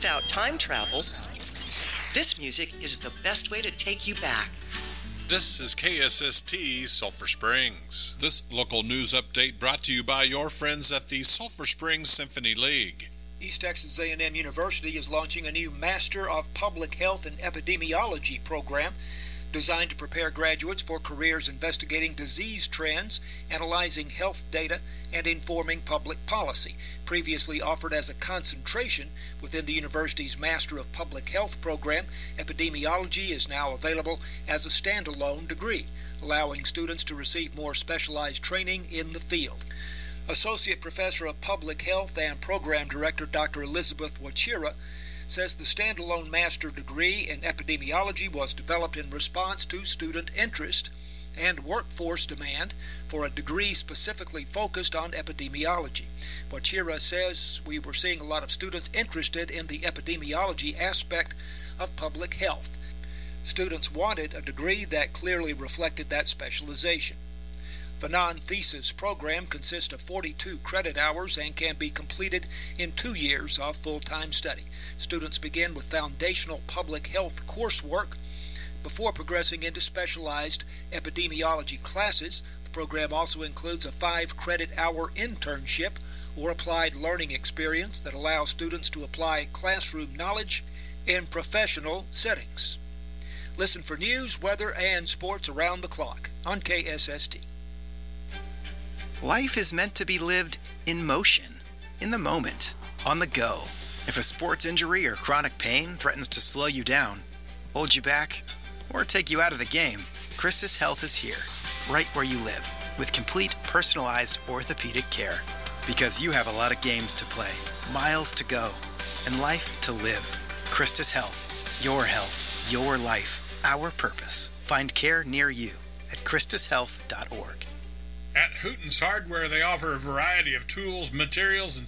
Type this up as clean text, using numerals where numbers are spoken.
without time travel, this music is the best way to take you back. This is KSST Sulphur Springs. This local news update brought to you by your friends at the Sulphur Springs Symphony League. East Texas A&M University is launching a new Master of Public Health and Epidemiology program designed to prepare graduates for careers investigating disease trends, analyzing health data, and informing public policy. Previously offered as a concentration within the university's Master of Public Health program, epidemiology is now available as a standalone degree, allowing students to receive more specialized training in the field. Associate Professor of Public Health and Program Director Dr. Elizabeth Wachira says the standalone master degree in epidemiology was developed in response to student interest and workforce demand for a degree specifically focused on epidemiology. Wachira says we were seeing a lot of students interested in the epidemiology aspect of public health. Students wanted a degree that clearly reflected that specialization. The non-thesis program consists of 42 credit hours and can be completed in 2 years of full-time study. Students begin with foundational public health coursework before progressing into specialized epidemiology classes. The program also includes a 5-credit-hour internship or applied learning experience that allows students to apply classroom knowledge in professional settings. Listen for news, weather, and sports around the clock on KSST. Life is meant to be lived in motion, in the moment, on the go. If a sports injury or chronic pain threatens to slow you down, hold you back, or take you out of the game, Christus Health is here, right where you live, with complete personalized orthopedic care. Because you have a lot of games to play, miles to go, and life to live. Christus Health, your life, our purpose. Find care near you at christushealth.org. At Hooten's Hardware, they offer a variety of tools, materials, and